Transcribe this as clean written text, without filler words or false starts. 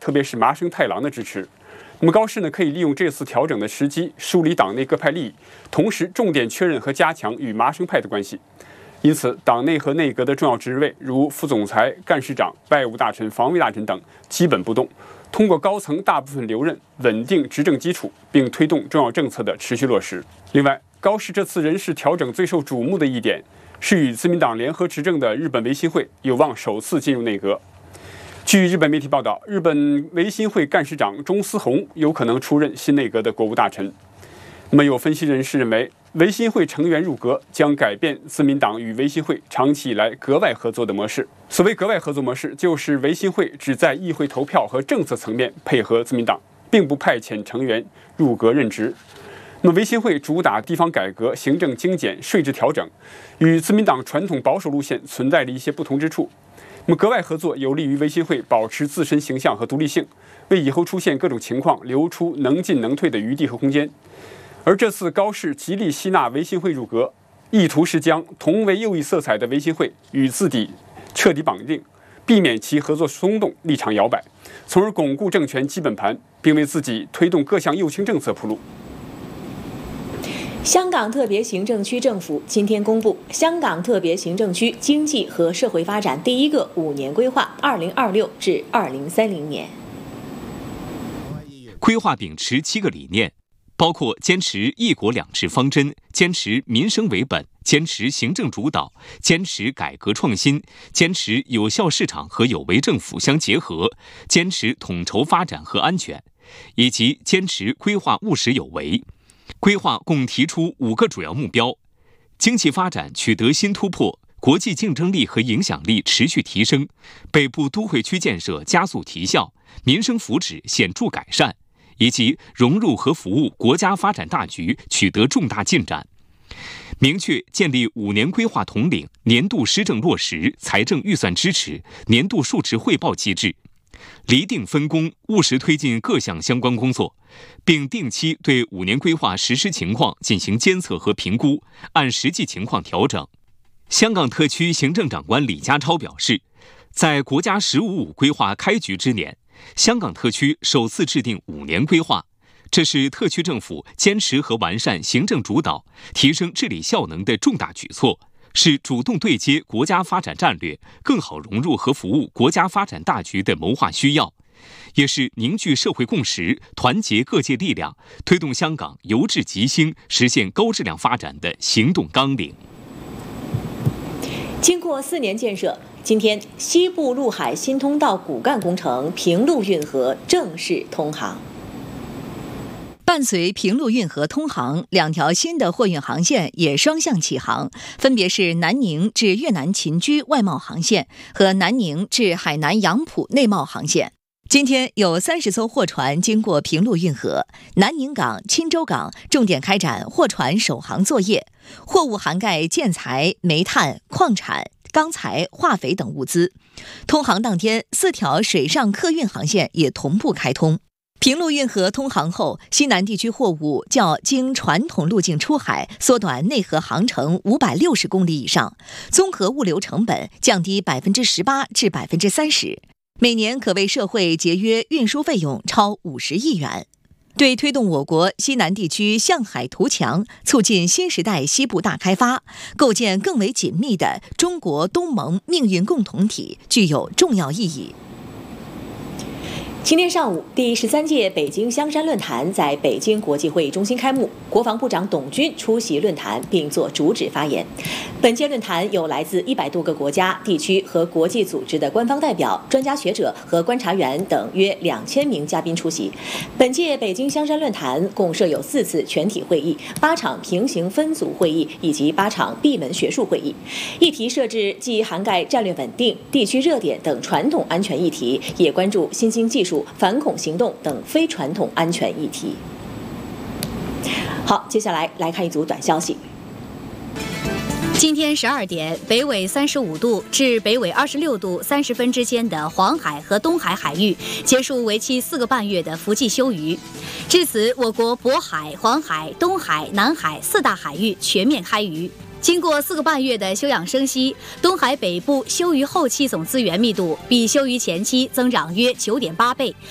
特别是麻生太郎的支持。那么高市呢，可以利用这次调整的时机，梳理党内各派利益，同时重点确认和加强与麻生派的关系。因此，党内和内阁的重要职位，如副总裁、干事长、外务大臣、防卫大臣等，基本不动。通过高层大部分留任，稳定执政基础，并推动重要政策的持续落实。另外，高市这次人事调整最受瞩目的一点，是与自民党联合执政的日本维新会有望首次进入内阁。据日本媒体报道，日本维新会干事长中司宏有可能出任新内阁的国务大臣。那么，有分析人士认为，维新会成员入阁将改变自民党与维新会长期以来阁外合作的模式。所谓阁外合作模式，就是维新会只在议会投票和政策层面配合自民党，并不派遣成员入阁任职。那么维新会主打地方改革、行政精简、税制调整，与自民党传统保守路线存在着一些不同之处。那么阁外合作有利于维新会保持自身形象和独立性，为以后出现各种情况留出能进能退的余地和空间。而这次高市极力吸纳维新会入阁，意图是将同为右翼色彩的维新会与自己彻底绑定，避免其合作松动、立场摇摆，从而巩固政权基本盘，并为自己推动各项右倾政策铺路。 香港特别行政区政府今天公布香港特别行政区经济和社会发展第一个5年规划（2026至2030年）。 规划秉持7个理念，包括坚持一国两制方针，坚持民生为本，坚持行政主导，坚持改革创新，坚持有效市场和有为政府相结合，坚持统筹发展和安全，以及坚持规划务实有为。规划共提出5个主要目标：经济发展取得新突破，国际竞争力和影响力持续提升，北部都会区建设加速提效，民生福祉显著改善，以及融入和服务国家发展大局取得重大进展。明确建立5年规划统领、年度施政落实、财政预算支持、年度数值汇报机制，厘定分工，务实推进各项相关工作，并定期对5年规划实施情况进行监测和评估，按实际情况调整。香港特区行政长官李家超表示，在国家“15+5”规划开局之年，香港特区首次制定5年规划，这是特区政府坚持和完善行政主导、提升治理效能的重大举措，是主动对接国家发展战略，更好融入和服务国家发展大局的谋划需要，也是凝聚社会共识、团结各界力量，推动香港由治及兴、实现高质量发展的行动纲领。 经过4年建设，今天西部陆海新通道骨干工程平陆运河正式通航。 伴随平陆运河通航，2条新的货运航线也双向启航，分别是南宁至越南秦居外贸航线和南宁至海南杨浦内贸航线。今天有30艘货船经过平陆运河，南宁港、钦州港重点开展货船首航作业，货物涵盖建材、煤炭、矿产、钢材、化肥等物资。通航当天，4条水上客运航线也同步开通。平陆运河通航后，西南地区货物较经传统路径出海缩短内河航程560公里以上，综合物流成本降低18%至30%，每年可为社会节约运输费用超50亿元。对推动我国西南地区向海图强，促进新时代西部大开发，构建更为紧密的中国东盟命运共同体具有重要意义。 今天上午，第13届北京香山论坛在北京国际会议中心开幕，国防部长董军出席论坛并作主旨发言。本届论坛有来自100多个国家、地区和国际组织的官方代表、专家学者和观察员等约2000名嘉宾出席。本届北京香山论坛共设有4次全体会议、8场平行分组会议以及8场闭门学术会议。议题设置既涵盖战略稳定、地区热点等传统安全议题，也关注新兴技术、反恐行动等非传统安全议题。好，接下来看一组短消息。 今天12点，北纬35度至北纬26度30分之间的黄海和东海海域结束为期4个半月的伏季休渔。至此，我国渤海、黄海、东海、南海4大海域全面开渔。经过4个半月的休养生息，东海北部休渔后期总资源密度比休渔前期增长约9.8倍，